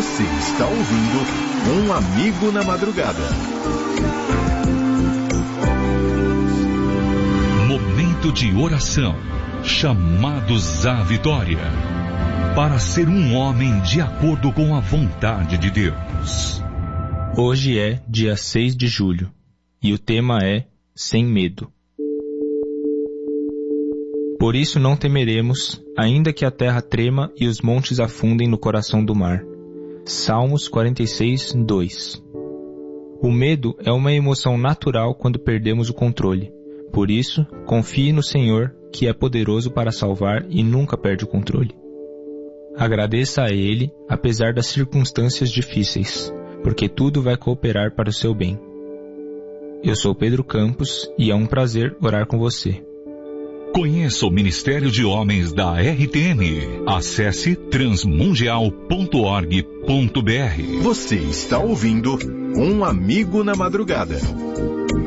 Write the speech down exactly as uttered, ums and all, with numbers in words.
Você está ouvindo Um Amigo na Madrugada. Momento de oração. Chamados à vitória. Para ser um homem de acordo com a vontade de Deus. Hoje é dia seis de julho e o tema é Sem Medo. Por isso não temeremos, ainda que a terra trema e os montes afundem no coração do mar. Salmos quarenta e seis, dois. O medo é uma emoção natural quando perdemos o controle. Por isso, confie no Senhor, que é poderoso para salvar e nunca perde o controle. Agradeça a Ele, apesar das circunstâncias difíceis, porque tudo vai cooperar para o seu bem. Eu sou Pedro Campos e é um prazer orar com você. Conheça o Ministério de Homens da R T M. Acesse transmundial ponto org ponto br. Você está ouvindo Um Amigo na Madrugada.